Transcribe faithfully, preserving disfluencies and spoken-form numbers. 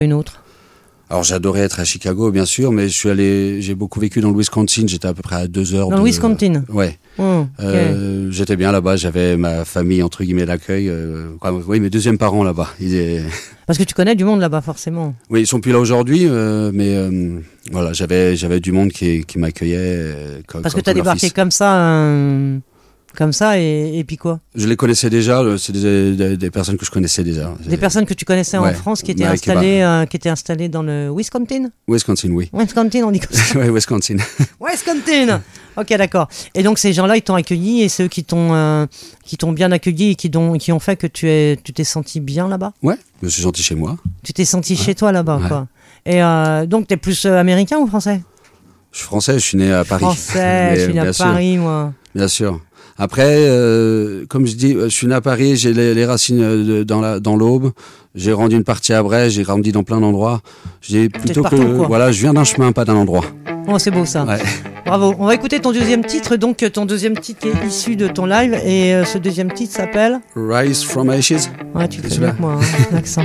une autre? Alors j'adorais être à Chicago, bien sûr, mais je suis allé, j'ai beaucoup vécu dans le Wisconsin. J'étais à peu près à deux heures. Dans de, le Wisconsin. Ouais. Mmh, okay. euh, j'étais bien là-bas. J'avais ma famille entre guillemets d'accueil. Euh, oui, mes deuxièmes parents là-bas. Ils est... Parce que tu connais du monde là-bas forcément. Oui, ils sont plus là aujourd'hui, euh, mais euh, voilà, j'avais j'avais du monde qui qui m'accueillait. Euh, comme, Parce comme, que t'as débarqué fils. comme ça. Euh... Comme ça, et, et puis quoi? Je les connaissais déjà, c'est des, des, des personnes que je connaissais déjà. Des personnes que tu connaissais ouais. en France qui étaient, ouais, installées, euh, qui étaient installées dans le Wisconsin? Wisconsin, oui. Wisconsin, on dit comme ça. Oui, Wisconsin. Wisconsin. Ok, d'accord. Et donc ces gens-là, ils t'ont accueilli, et ceux qui t'ont euh, qui t'ont bien accueilli et qui, qui ont fait que tu es, tu t'es senti bien là-bas? Ouais, je me suis senti chez moi. Tu t'es senti ouais. chez toi là-bas, ouais. quoi. Et euh, donc t'es plus euh, américain ou français? Je suis français, je suis né à Paris. Français, je suis né à Paris, sûr. moi. Bien sûr. Après, euh, comme je dis, je suis né à Paris, j'ai les, les racines de, dans la dans l'Aube. J'ai rendu une partie à Brest, j'ai grandi dans plein d'endroits. J'ai plutôt partout, que quoi. voilà, je viens d'un chemin, pas d'un endroit. Oh, c'est beau ça. Ouais. Bravo. On va écouter ton deuxième titre, donc ton deuxième titre qui est issu de ton live, et euh, ce deuxième titre s'appelle Rise from Ashes. Ouais, tu le fais mieux que moi, hein, l'accent.